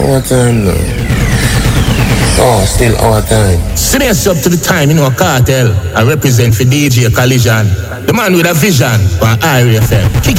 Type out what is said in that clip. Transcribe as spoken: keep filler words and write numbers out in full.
Our time now. Oh, still our time. Serious up to the time, you know, Cartel. I represent for D J Collision. The man with a vision for I R F M.